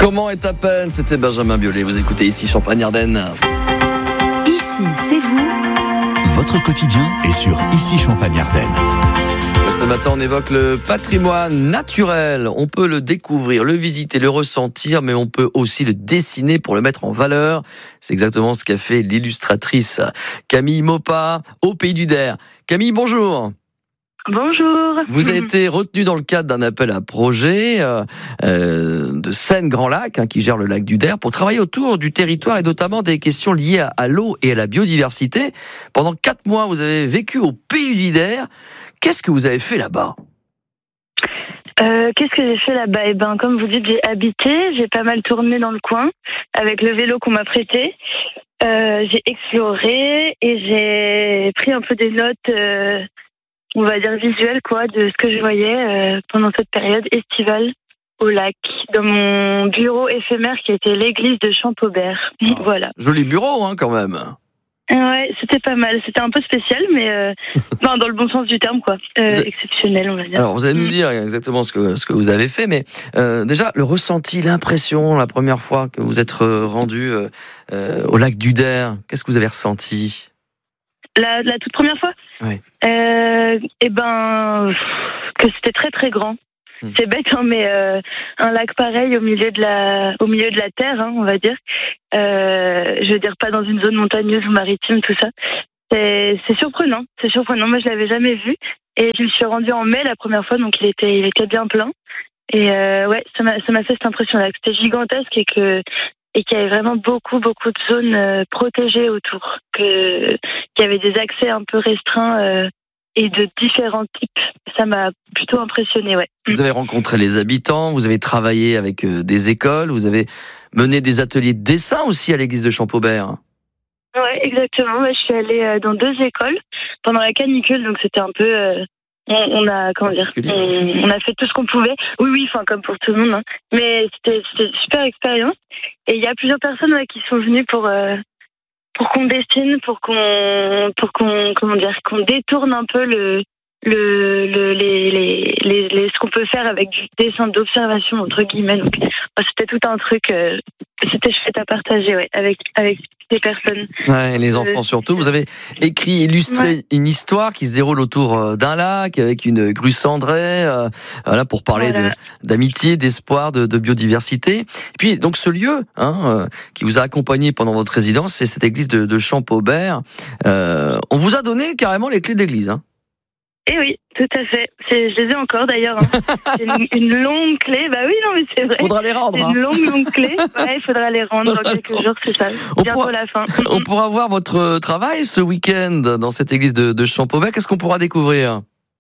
Comment est ta peine? C'était Benjamin Biolay. Vous écoutez ici Champagne-Ardenne. Ici, c'est vous. Votre quotidien est sur Ici Champagne-Ardenne. Ce matin, on évoque le patrimoine naturel. On peut le découvrir, le visiter, le ressentir, mais on peut aussi le dessiner pour le mettre en valeur. C'est exactement ce qu'a fait l'illustratrice Camille Maupas au Pays du Der. Camille, bonjour. Bonjour. Vous avez été retenu dans le cadre d'un appel à projet de Seine Grand Lac, qui gère le lac du Der, pour travailler autour du territoire et notamment des questions liées à l'eau et à la biodiversité. Pendant 4 mois, vous avez vécu au Pays du Der. Qu'est-ce que vous avez fait là-bas ? Qu'est-ce que j'ai fait là-bas ? Comme vous dites, j'ai habité, j'ai pas mal tourné dans le coin avec le vélo qu'on m'a prêté. J'ai exploré et j'ai pris un peu des notes, on va dire visuelles, de ce que je voyais pendant cette période estivale au lac, dans mon bureau éphémère qui était l'église de Champaubert. Voilà. Joli bureau, quand même. Ouais, c'était pas mal. C'était un peu spécial, mais dans le bon sens du terme, exceptionnel, on va dire. Alors, vous allez nous dire exactement ce que vous avez fait, mais déjà, le ressenti, l'impression, la première fois que vous êtes rendu au lac du Der, qu'est-ce que vous avez ressenti ? La toute première fois ? Oui. Que c'était très très grand. C'est bête, mais un lac pareil au milieu de la terre, on va dire. Je veux dire, pas dans une zone montagneuse ou maritime, tout ça. C'est surprenant. Moi, je l'avais jamais vu. Et je me suis rendue en mai la première fois, donc il était bien plein. Et ça m'a fait cette impression-là, que c'était gigantesque et qu'il y avait vraiment beaucoup de zones protégées autour. Qu'il y avait des accès un peu restreints et de différents types. Ça m'a plutôt impressionné, ouais. Vous avez rencontré les habitants, vous avez travaillé avec des écoles, vous avez mené des ateliers de dessin aussi à l'église de Champaubert. Ouais, exactement. Je suis allée dans 2 écoles pendant la canicule, donc c'était un peu... on a fait tout ce qu'on pouvait. Oui, comme pour tout le monde. Mais c'était une super expérience. Et il y a plusieurs personnes qui sont venues pour qu'on dessine, pour qu'on détourne un peu ce qu'on peut faire avec du dessin d'observation entre guillemets. Donc, c'était tout un truc. C'était chouette à partager, avec des personnes. Ouais, et les enfants surtout. Vous avez illustré une histoire qui se déroule autour d'un lac avec une grue cendrée, pour parler d'amitié, d'espoir, de biodiversité. Et puis donc ce lieu, qui vous a accompagné pendant votre résidence, c'est cette église de Champaubert. On vous a donné carrément les clés de l'église. Eh oui, tout à fait. Je les ai encore d'ailleurs. C'est une longue clé. Bah oui, non, mais c'est vrai. Faudra les rendre. C'est une longue clé. Ouais, il faudra les rendre dans quelques jours, c'est ça. Bientôt la fin. On pourra voir votre travail ce week-end dans cette église de Champaubert. Qu'est-ce qu'on pourra découvrir ?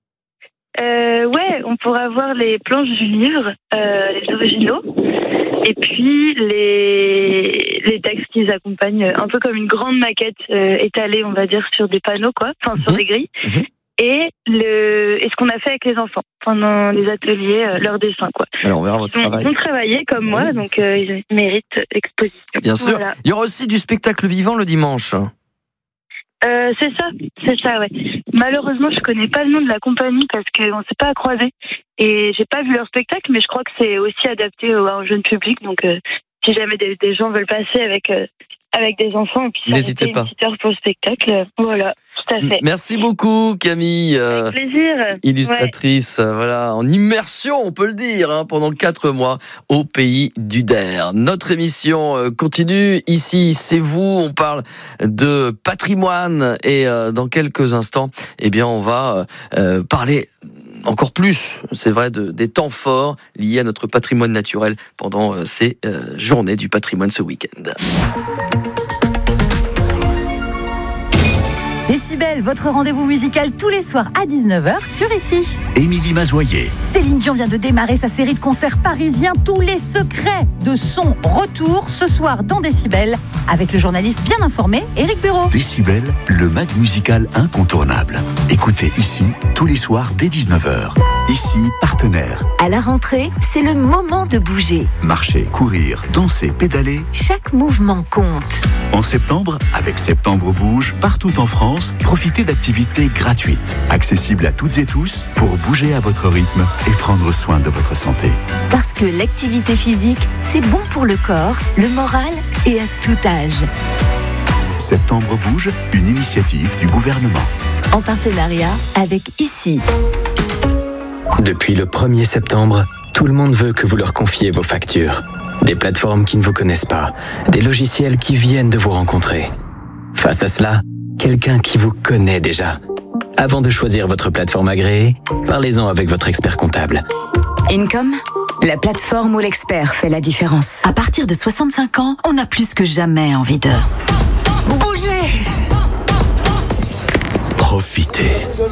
On pourra voir les planches du livre, les originaux, et puis les textes qui les accompagnent, un peu comme une grande maquette étalée, on va dire, sur des panneaux, sur des grilles. Et ce qu'on a fait avec les enfants pendant les ateliers, leur dessin, Alors on verra votre travail. Ils ont travaillé comme moi, donc ils méritent exposition. Bien sûr. Voilà. Il y aura aussi du spectacle vivant le dimanche. C'est ça, ouais. Malheureusement, je connais pas le nom de la compagnie parce qu'on s'est pas croisés et j'ai pas vu leur spectacle, mais je crois que c'est aussi adapté à un jeune public, donc si jamais des gens veulent passer avec des enfants, et puis n'hésitez pas. Une petite heure pour le spectacle, voilà, tout à fait. Merci beaucoup Camille, avec plaisir. Illustratrice, en immersion, on peut le dire, pendant 4 mois au Pays du Der. Notre émission continue, ici c'est vous, on parle de patrimoine et dans quelques instants, on va parler encore plus, c'est vrai, des temps forts liés à notre patrimoine naturel pendant ces journées du patrimoine ce week-end. Décibel, votre rendez-vous musical tous les soirs à 19h sur Ici. Émilie Mazoyer. Céline Dion vient de démarrer sa série de concerts parisiens. Tous les secrets de son retour ce soir dans Décibel avec le journaliste bien informé Éric Bureau. Décibel, le mag musical incontournable. Écoutez Ici tous les soirs dès 19h. Ici, partenaire. À la rentrée, c'est le moment de bouger. Marcher, courir, danser, pédaler. Chaque mouvement compte. En septembre, avec Septembre Bouge, partout en France, profitez d'activités gratuites, accessibles à toutes et tous, pour bouger à votre rythme et prendre soin de votre santé. Parce que l'activité physique, c'est bon pour le corps, le moral et à tout âge. Septembre Bouge, une initiative du gouvernement. En partenariat avec ICI. Depuis le 1er septembre, tout le monde veut que vous leur confiez vos factures. Des plateformes qui ne vous connaissent pas, des logiciels qui viennent de vous rencontrer. Face à cela, quelqu'un qui vous connaît déjà. Avant de choisir votre plateforme agréée, parlez-en avec votre expert comptable. Income, la plateforme où l'expert fait la différence. À partir de 65 ans, on a plus que jamais envie de bouger. Profitez.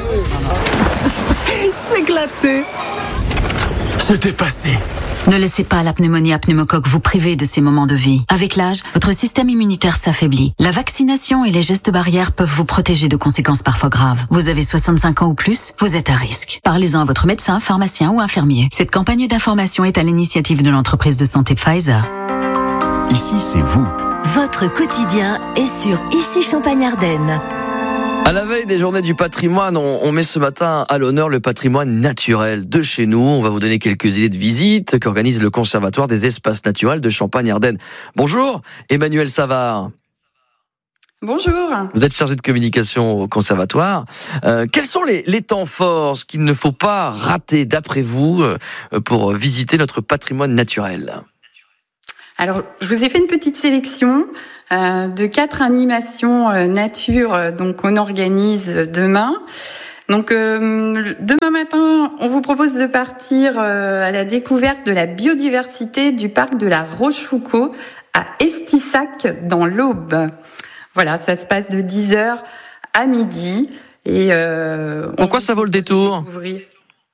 S'éclater. C'était passé. Ne laissez pas la pneumonie à pneumocoque vous priver de ces moments de vie. Avec l'âge, votre système immunitaire s'affaiblit. La vaccination et les gestes barrières peuvent vous protéger de conséquences parfois graves. Vous avez 65 ans ou plus, vous êtes à risque. Parlez-en à votre médecin, pharmacien ou infirmier. Cette campagne d'information est à l'initiative de l'entreprise de santé Pfizer. Ici, c'est vous. Votre quotidien est sur ICI Champagne-Ardenne. À la veille des journées du patrimoine, on met ce matin à l'honneur le patrimoine naturel de chez nous. On va vous donner quelques idées de visite qu'organise le Conservatoire des espaces naturels de Champagne-Ardenne. Bonjour, Emmanuel Savard. Bonjour. Vous êtes chargé de communication au Conservatoire. Quels sont les temps forts, ce qu'il ne faut pas rater d'après vous pour visiter notre patrimoine naturel ? Alors, je vous ai fait une petite sélection de 4 animations nature donc on organise demain. Donc demain matin, on vous propose de partir à la découverte de la biodiversité du parc de la Rochefoucauld à Estissac dans l'Aube. Voilà, ça se passe de 10h à midi et pourquoi ça vaut le détour ? Pardon ?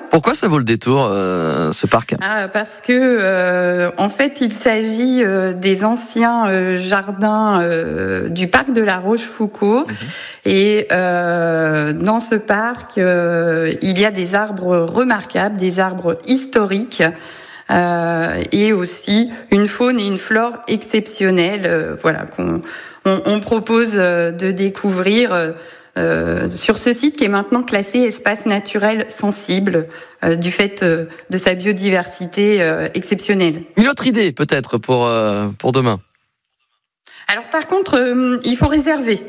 Pourquoi ça vaut le détour, ce parc ? Parce que en fait, il s'agit des anciens jardins du parc de la Rochefoucauld. Et dans ce parc, il y a des arbres remarquables, des arbres historiques, et aussi une faune et une flore exceptionnelles, voilà, qu'on propose de découvrir. Sur ce site qui est maintenant classé espace naturel sensible du fait de sa biodiversité exceptionnelle. Une autre idée peut-être pour demain. Alors par contre, il faut réserver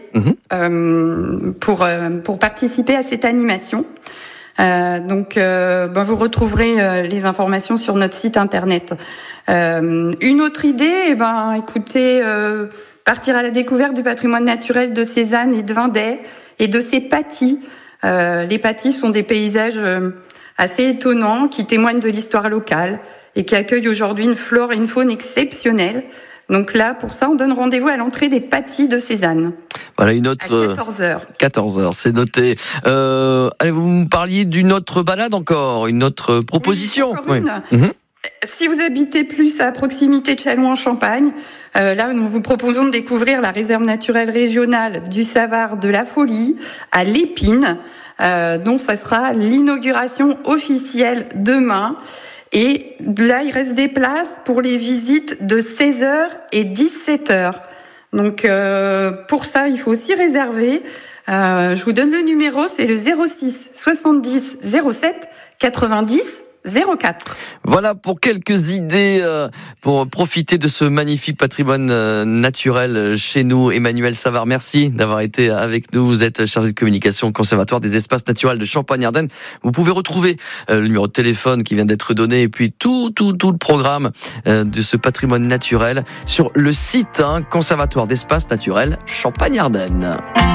pour participer à cette animation. Donc vous retrouverez les informations sur notre site internet. Une autre idée, écoutez, partir à la découverte du patrimoine naturel de Cézanne et de Vendée et de ses pâtis. Les pâtis sont des paysages assez étonnants qui témoignent de l'histoire locale et qui accueillent aujourd'hui une flore et une faune exceptionnelles. Donc là, pour ça, on donne rendez-vous à l'entrée des pâtis de Cézanne. Voilà, une autre. À 14h. 14h, c'est noté. Allez, vous me parliez d'une autre balade encore, une autre proposition. Oui, encore une. Si vous habitez plus à proximité de Châlons-en-Champagne, là, nous vous proposons de découvrir la réserve naturelle régionale du Savard de la Folie à l'Épine, dont ça sera l'inauguration officielle demain. Et là, il reste des places pour les visites de 16h et 17h. Donc, pour ça, il faut aussi réserver. Je vous donne le numéro, c'est le 06 70 07 90 04. Voilà pour quelques idées pour profiter de ce magnifique patrimoine naturel chez nous. Emmanuel Savard, merci d'avoir été avec nous. Vous êtes chargé de communication au Conservatoire des espaces naturels de Champagne-Ardenne. Vous pouvez retrouver le numéro de téléphone qui vient d'être donné et puis tout le programme de ce patrimoine naturel sur le site Conservatoire d'espaces naturels Champagne-Ardenne.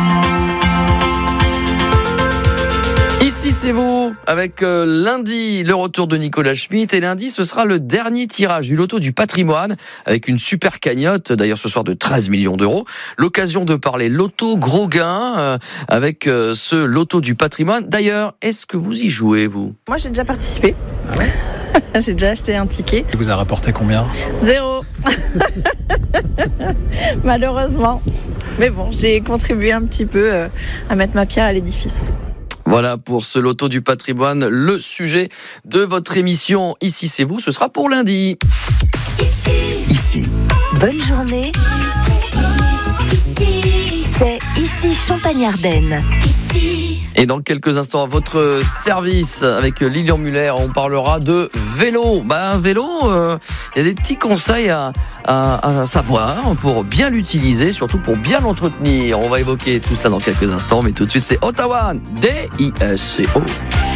Ici c'est vous, avec lundi le retour de Nicolas Schmitt et lundi ce sera le dernier tirage du loto du patrimoine avec une super cagnotte, d'ailleurs ce soir de 13 millions d'euros. L'occasion de parler loto gros gain avec ce loto du patrimoine. D'ailleurs, est-ce que vous y jouez vous ? Moi j'ai déjà participé. Ah ouais. J'ai déjà acheté un ticket. Et vous a rapporté combien ? 0. Malheureusement. Mais bon, j'ai contribué un petit peu à mettre ma pierre à l'édifice. Voilà pour ce loto du patrimoine, le sujet de votre émission Ici c'est vous, ce sera pour lundi. Ici. Bonne journée. C'est ici Champagne-Ardenne. Et dans quelques instants, à votre service avec Lilian Muller, on parlera de vélo. Un vélo, il y a des petits conseils à savoir pour bien l'utiliser, surtout pour bien l'entretenir. On va évoquer tout cela dans quelques instants, mais tout de suite, c'est Ottawa, DISCO.